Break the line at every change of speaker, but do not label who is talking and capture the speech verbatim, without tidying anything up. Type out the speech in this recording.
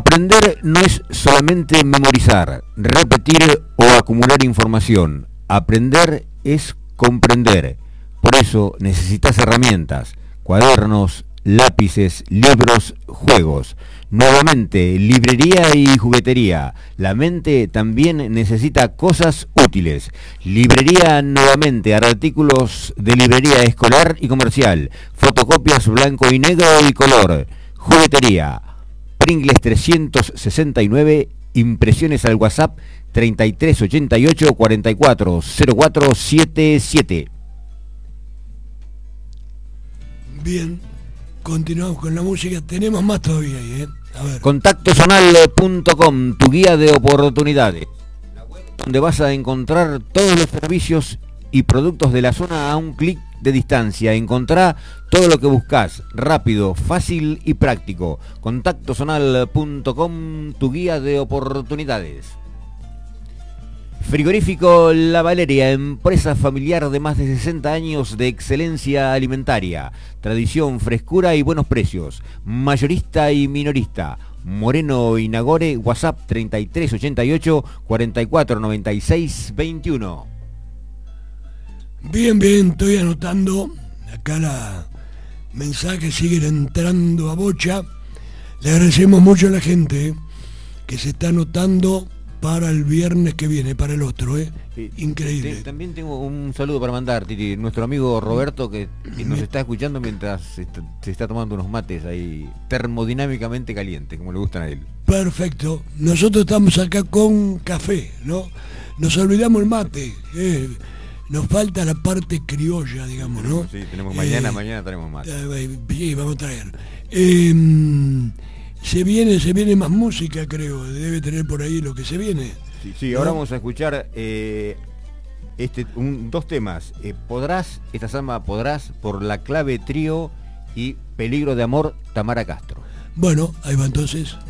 Aprender no es solamente memorizar, repetir o acumular información. Aprender es comprender. Por eso necesitas herramientas, cuadernos, lápices, libros, juegos. Nuevamente, librería y juguetería. La mente también necesita cosas útiles. Librería nuevamente, artículos de librería escolar y comercial. Fotocopias blanco y negro y color. Juguetería. Pringles trescientos sesenta y nueve, impresiones al WhatsApp treinta y tres ochenta y ocho cuarenta y cuatro cero cuatro setenta y siete.
Bien, continuamos con la música. Tenemos más todavía ahí, ¿eh? A ver.
Contactosonal punto com, tu guía de oportunidades. La web donde vas a encontrar todos los servicios y productos de la zona a un clic de distancia. Encontrá todo lo que buscas, rápido, fácil y práctico. Contactosonal punto com, tu guía de oportunidades. Frigorífico La Valeria, empresa familiar de más de sesenta años de excelencia alimentaria, tradición, frescura y buenos precios. Mayorista y minorista. Moreno y Nagore, WhatsApp treinta y tres ochenta y ocho cuarenta y cuatro noventa y seis veintiuno.
Bien, bien, estoy anotando. Acá la mensajes siguen entrando a bocha. Le agradecemos mucho a la gente, ¿eh?, que se está anotando para el viernes que viene, para el otro, ¿eh? Increíble.
Te, también tengo un saludo para mandar, Titi. Nuestro amigo Roberto, que, que nos está escuchando mientras se está, se está tomando unos mates ahí termodinámicamente calientes, como le gustan a él.
Perfecto. Nosotros estamos acá con café, ¿no? Nos olvidamos el mate, ¿eh? Nos falta la parte criolla, digamos, ¿no?
Sí, tenemos mañana,
eh,
mañana tenemos mate.
Eh, sí, vamos a traer. Eh, se viene, se viene más música, creo. Debe tener por ahí lo que se viene.
Sí, sí,
¿no?
Ahora vamos a escuchar eh, este, un, dos temas. Eh, Podrás, esta samba Podrás, por La Clave Trío, y Peligro de Amor, Tamara Castro.
Bueno, ahí va entonces.